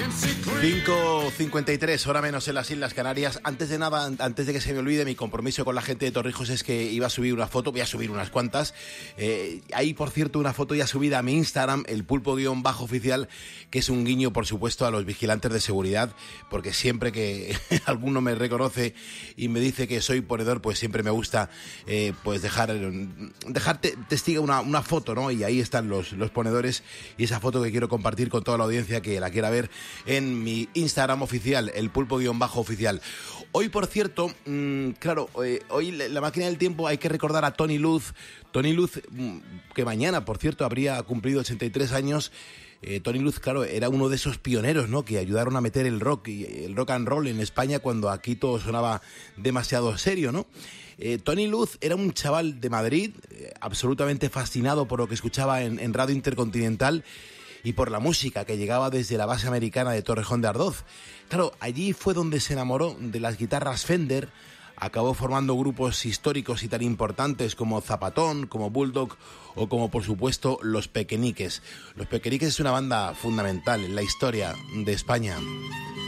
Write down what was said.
5:53, hora menos en las Islas Canarias. Antes de nada, antes de que se me olvide, mi compromiso con la gente de Torrijos es que iba a subir una foto, voy a subir unas cuantas. Hay, por cierto, una foto ya subida a mi Instagram, el pulpo_oficial, que es un guiño, por supuesto, a los vigilantes de seguridad, porque siempre que alguno me reconoce y me dice que soy ponedor, pues siempre me gusta pues dejar testiga una foto, ¿no? Y ahí están los ponedores y esa foto que quiero compartir con toda la audiencia que la quiera ver en mi Instagram oficial, el pulpo_oficial. Hoy, por cierto, hoy la máquina del tiempo hay que recordar a Tony Luz. Tony Luz, que mañana, por cierto, habría cumplido 83 años. Tony Luz, claro, era uno de esos pioneros, ¿no?, que ayudaron a meter el rock y el rock and roll en España cuando aquí todo sonaba demasiado serio, ¿no? Tony Luz era un chaval de Madrid, absolutamente fascinado por lo que escuchaba en Radio Intercontinental y por la música que llegaba desde la base americana de Torrejón de Ardoz. Claro, allí fue donde se enamoró de las guitarras Fender, acabó formando grupos históricos y tan importantes como Zapatón, como Bulldog o como, por supuesto, Los Pequeñiques. Los Pequeñiques es una banda fundamental en la historia de España.